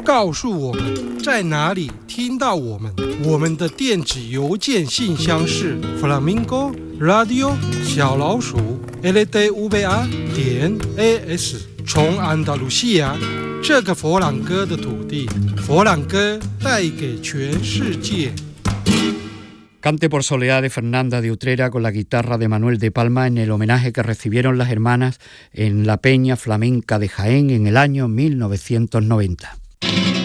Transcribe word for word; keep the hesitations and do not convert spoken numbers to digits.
告诉我们在哪里听到我们。我们的电子邮件信箱是 flamingo radio 小老鼠 l d v a 点 a s。从安达卢西亚这个佛朗哥的土地，佛朗哥带给全世界。 Cante por Soledad de Fernanda de Utrera con la guitarra de Manuel de Palma en el homenaje que recibieron las hermanas en la Peña Flamenca de Jaén en el año mil novecientos noventa.